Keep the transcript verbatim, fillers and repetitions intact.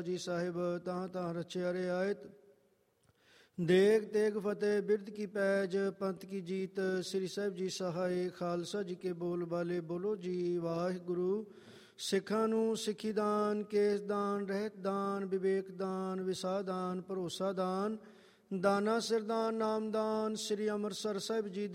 ਜੀ ਸਾਹਿਬ ਤਾਂ ਤਾਂ ਰਚਿਆ ਰਿਆਇਤ। ਦੇਗ ਤੇਗ ਫਤਿਹ ਬਿਰਧ ਕੀ ਪੈਜ, ਪੰਥ ਕੀ ਜੀਤ। ਸ੍ਰੀ ਸਾਹਿਬ ਜੀ ਸਹਾਏ, ਖਾਲਸਾ ਜੀ ਕੇ ਬੋਲ ਬਾਲੇ। ਬੋਲੋ ਜੀ ਵਾਹਿਗੁਰੂ। ਸਿੱਖਾਂ ਨੂੰ ਸਿੱਖੀ ਦਾਨ, ਕੇਸ ਦਾਨ, ਰਹਿਤ ਦਾਨ, ਵਿਵੇਕ ਦਾਨ, ਵਿਸਾਹ ਦਾਨ, ਭਰੋਸਾ ਦਾਨ, ਦਾਨਾ ਸਿਰਦਾਨ, ਨਾਮਦਾਨ। ਸ੍ਰੀ ਅੰਮ੍ਰਿਤਸਰ ਸਾਹਿਬ ਜੀ